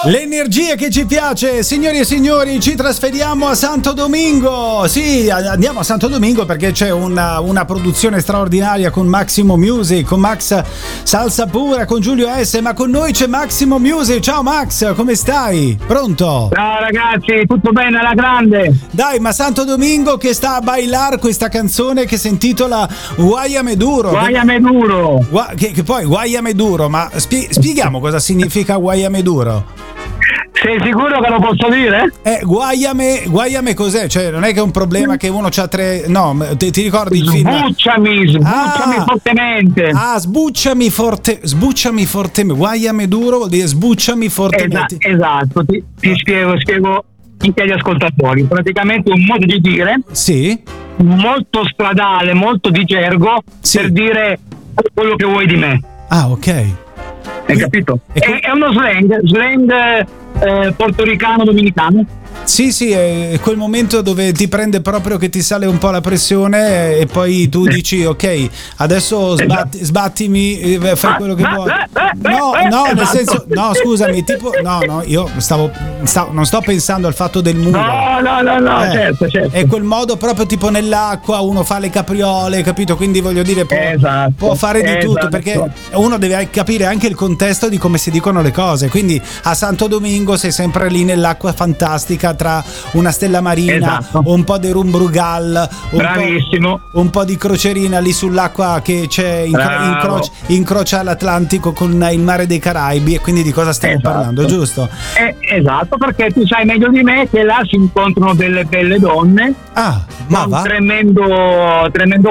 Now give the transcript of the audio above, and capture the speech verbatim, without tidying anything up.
L'energia che ci piace, signori e signori, ci trasferiamo a Santo Domingo. Sì, andiamo a Santo Domingo perché c'è una, una produzione straordinaria con Maximo Music, con Max Salsa Pura, con Giulio S. Ma con noi c'è Maximo Music. Ciao Max, come stai? Pronto? Ciao ragazzi, tutto bene alla grande? Dai, ma Santo Domingo che sta a bailar questa canzone che si intitola Guayame Duro. Guayame Duro. Gua- che, che poi Guayame Duro, ma spie- spieghiamo cosa significa Guayame Duro. Sei sicuro che lo posso dire? Eh, guaiame, guaiame cos'è? Cioè, non è che è un problema che uno c'ha tre. No, ti, ti ricordi il film? Sbucciami, sbucciami ah, fortemente. Ah, sbucciami forte, sbucciami fortemente. Guaiame duro vuol dire sbucciami fortemente. Esatto, esatto. Ti, ti spiego, spiego anche agli ascoltatori. Praticamente un modo di dire. Sì. Molto stradale, molto di gergo, sì. Per dire quello che vuoi di me. Ah, ok. Hai capito? E è, è uno slang, slang eh, portoricano dominicano. Sì, sì, è quel momento dove ti prende proprio che ti sale un po' la pressione e poi tu dici ok, adesso sbatti, sbattimi, fai quello che vuoi. No, no, nel senso, no, scusami, tipo, no, no, io stavo, stavo non sto pensando al fatto del muro. No, no, no, no, eh, certo, certo. È quel modo proprio tipo nell'acqua, uno fa le capriole, capito? Quindi voglio dire, può, esatto, può fare di esatto. tutto, perché uno deve capire anche il contesto di come si dicono le cose. Quindi a Santo Domingo sei sempre lì nell'acqua fantastica tra una stella marina, esatto. Un po' di rumbrugal, un bravissimo, po', un po' di crocerina lì sull'acqua che c'è incro- incrocia, incrocia l'Atlantico con il mare dei Caraibi, e quindi di cosa stiamo esatto. parlando, giusto? Eh, esatto, perché tu sai meglio di me che là si incontrano delle belle donne. Ah, ma va? Un tremendo, tremendo